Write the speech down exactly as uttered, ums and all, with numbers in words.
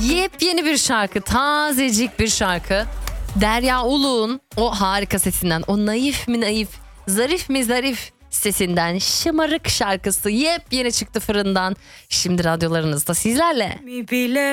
Yepyeni bir şarkı, tazecik bir şarkı. Derya Uluğ'un o harika sesinden, o naif mi naif, zarif mi zarif sesinden Şımarık şarkısı yepyeni çıktı fırından. Şimdi radyolarınızda sizlerle. Mi bile